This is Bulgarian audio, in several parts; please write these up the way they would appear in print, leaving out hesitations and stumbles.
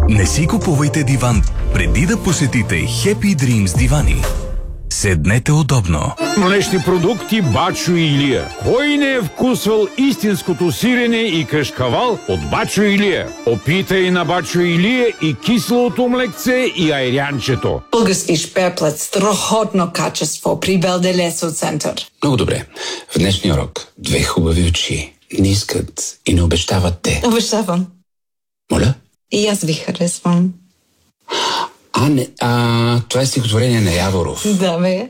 Не си купувайте диван преди да посетите Happy Dreams дивани. Седнете удобно. Млечни продукти Бачо и Илия. Кой не е вкусвал истинското сирене и кашкавал от Бачо и Илия? Опитай на Бачо и Илия и киселото млекце и айрянчето. Български шперплет, страхотно качество при Белделесо център. Много добре. В днешния урок 2 хубави очи не искат и не обещават те. Обещавам. Моля? И аз ви харесвам. Това е стихотворение на Яворов. Да, бе.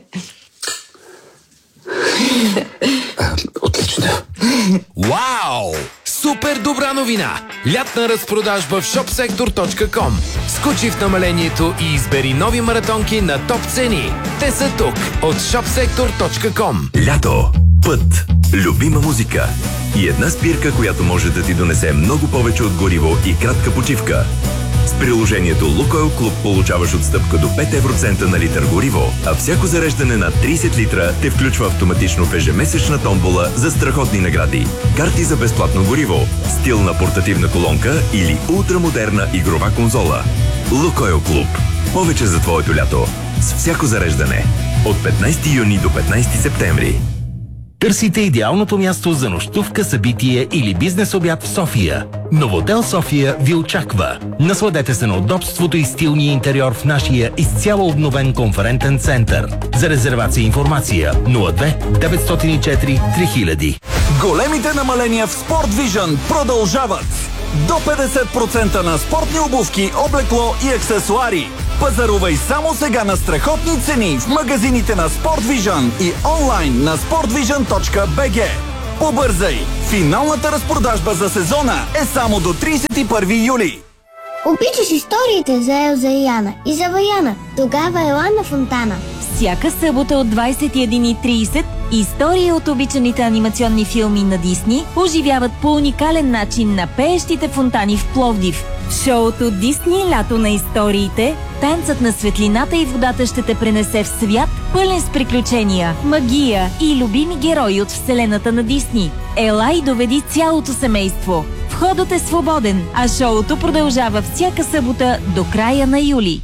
Отлично. Вау! Супер добра новина! Лятна разпродажба в shopsektor.com. Скочи в намалението и избери нови маратонки на топ цени. Те са тук от shopsektor.com. Лято, път, любима музика и една спирка, която може да ти донесе много повече от гориво и кратка почивка. С приложението Лукойл Клуб получаваш отстъпка до 5 евроцента на литър гориво, а всяко зареждане на 30 литра те включва автоматично в ежемесечна томбола за страхотни награди. Карти за безплатно гориво, стилна портативна колонка или ултрамодерна игрова конзола. Лукойл Клуб. Повече за твоето лято. С всяко зареждане. От 15 юни до 15 септември. Търсите идеалното място за нощувка, събитие или бизнес обяд в София. Новотел София ви очаква. Насладете се на удобството и стилния интериор в нашия изцяло обновен конферентен център. За резервация и информация 02 904 3000. Големите намаления в Sport Vision продължават. До 50% на спортни обувки, облекло и аксесуари. Пазарувай само сега на страхотни цени в магазините на Sport Vision и онлайн на sportvision.bg. Побързай! Финалната разпродажба за сезона е само до 31 юли. Обичаш историите за Елза и Яна и за Ваяна. Тогава ела на Фонтана. Всяка събота от 21:30 истории от обичаните анимационни филми на Дисни оживяват по уникален начин на пеещите фонтани в Пловдив. В шоуто Дисни Лято на историите, танцът на светлината и водата ще те пренесе в свят, пълен с приключения, магия и любими герои от вселената на Дисни. Ела и доведи цялото семейство. Входът е свободен, а шоуто продължава всяка събота до края на юли.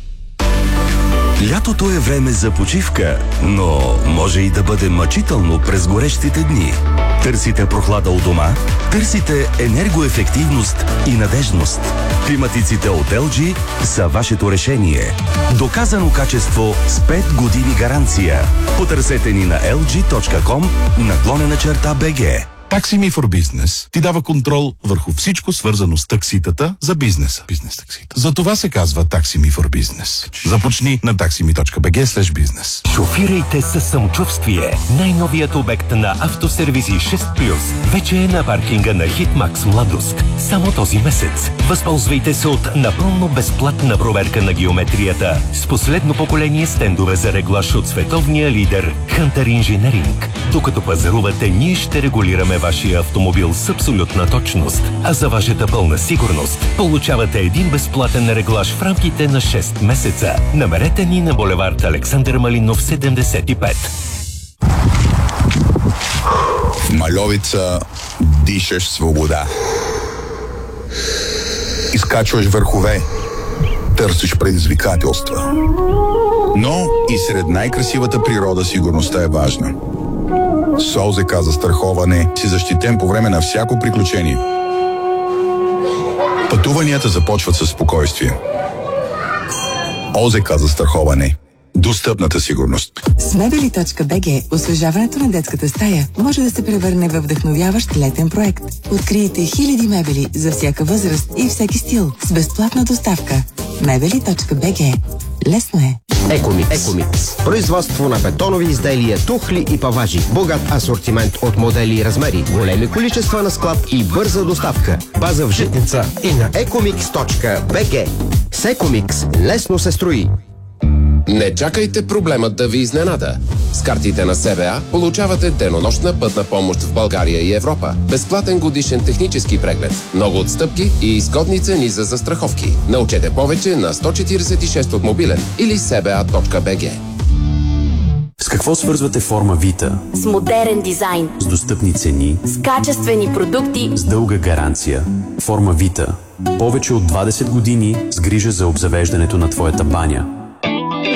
Лятото е време за почивка, но може и да бъде мъчително през горещите дни. Търсите прохлада у дома? Търсите енергоефективност и надежност. Климатиците от LG са вашето решение. Доказано качество с 5 години гаранция. Потърсете ни на lg.com/BG. Taxi Me for Business ти дава контрол върху всичко свързано с такситата за бизнеса. Бизнес таксита. За това се казва Taxi Me for Business. Започни на taxime.bg/business. Шофирайте със самочувствие. Най-новият обект на Автосервизи 6+. Вече е на паркинга на Хитмакс Младост. Само този месец. Възползвайте се от напълно безплатна проверка на геометрията с последно поколение стендове за реглаж от световния лидер Hunter Engineering. Докато пазарувате, ние ще регулираме вашия автомобил с абсолютна точност. А за вашата пълна сигурност получавате един безплатен реглаж в рамките на 6 месеца. Намерете ни на булевард Александър Малинов 75. В Мальовица дишаш свобода. Изкачваш върхове. Търсиш предизвикателства. Но и сред най-красивата природа сигурността е важна. С ОЗК застраховане си защитен по време на всяко приключение. Пътуванията започват със спокойствие. ОЗК застраховане. Достъпната сигурност. С мебели.bg освежаването на детската стая може да се превърне във вдъхновяващ летен проект. Открийте хиляди мебели за всяка възраст и всеки стил с безплатна доставка. Мебели.bg. Лесно е. Екомикс. Производство на бетонови изделия, тухли и паважи. Богат асортимент от модели и размери. Големи количества на склад и бърза доставка. База в Житница и на ecomix.bg. С Екомикс лесно се строи. Не чакайте проблемът да ви изненада. С картите на СБА получавате денонощна пътна помощ в България и Европа. Безплатен годишен технически преглед, много отстъпки и изгодни цени за застраховки. Научете повече на 146 от мобилен или sba.bg. С какво свързвате форма Вита? С модерен дизайн. С достъпни цени. С качествени продукти. С дълга гаранция. Форма Вита. Повече от 20 години с грижа за обзавеждането на твоята баня.